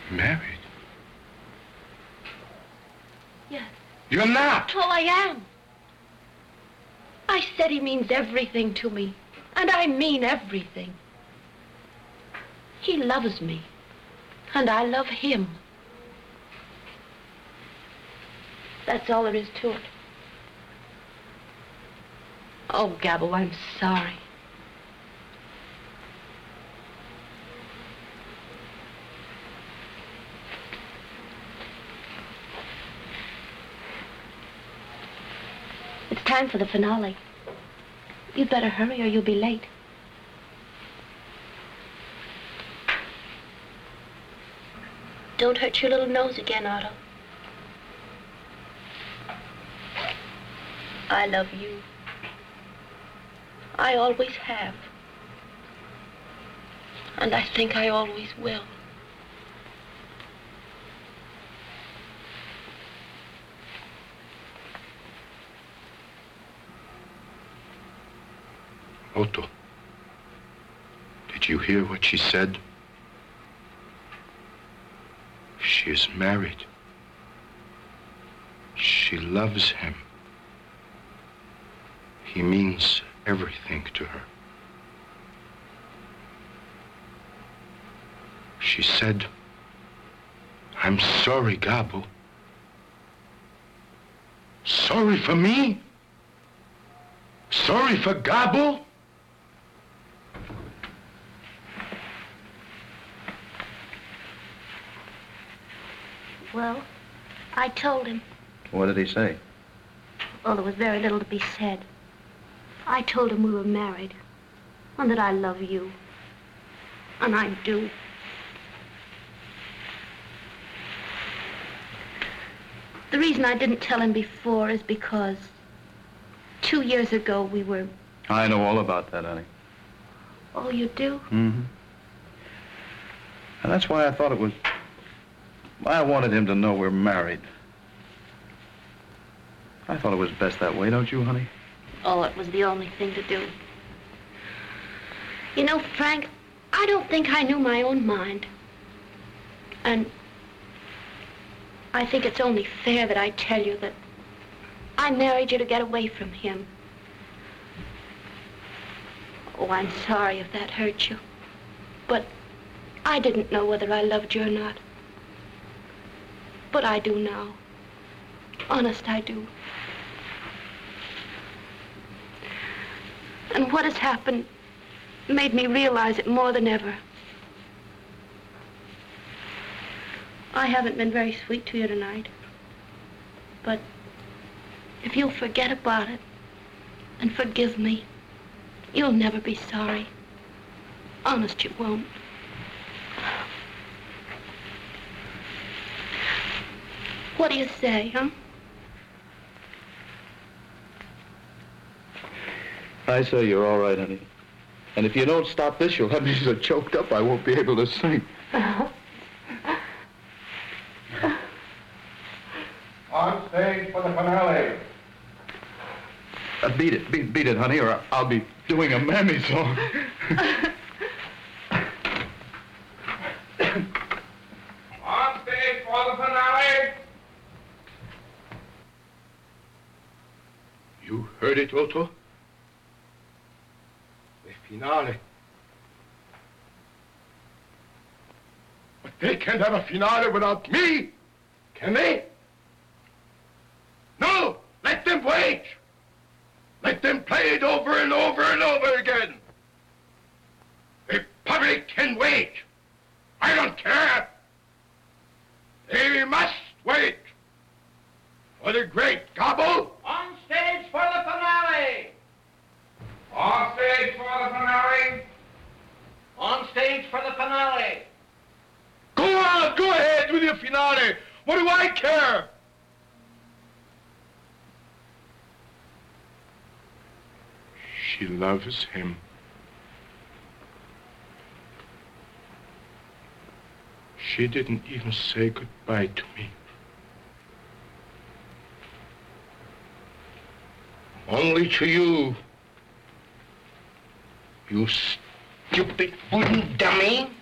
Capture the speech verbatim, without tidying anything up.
Married? Yes. You're not! Oh, I am. I said he means everything to me. And I mean everything. He loves me. And I love him. That's all there is to it. Oh, Gabbo, I'm sorry. It's time for the finale. You'd better hurry or you'll be late. Don't hurt your little nose again, Otto. I love you. I always have. And I think I always will. Otto, did you hear what she said? She is married. She loves him. He means everything to her. She said, I'm sorry, Gabbo. Sorry for me? Sorry for Gabbo? Well, I told him. What did he say? Well, there was very little to be said. I told him we were married, and that I love you. And I do. The reason I didn't tell him before is because two years ago we were... I know all about that, honey. Oh, you do? Mm-hmm. And that's why I thought it was... I wanted him to know we're married. I thought it was best that way, don't you, honey? Oh, it was the only thing to do. You know, Frank, I don't think I knew my own mind. And I think it's only fair that I tell you that I married you to get away from him. Oh, I'm sorry if that hurt you. But I didn't know whether I loved you or not. But I do now. Honest, I do. And what has happened made me realize it more than ever. I haven't been very sweet to you tonight. But if you'll forget about it and forgive me, you'll never be sorry. Honest, you won't. What do you say, huh? I say you're all right, honey. And if you don't stop this, you'll have me so choked up I won't be able to sing. On stage for the finale. Uh, beat it, beat, beat it, honey, or I'll be doing a mammy song. On stage for the finale. You heard it, Otto? The finale. But they can't have a finale without me, can they? No! Let them wait! Let them play it over and over and over again. The public can wait. I don't care. They must wait for the great Gabbo. On stage for the finale. On stage for the finale. On stage for the finale. Go on, go ahead with your finale. What do I care? She loves him. She didn't even say goodbye to me. Only to you. You stupid wooden dummy.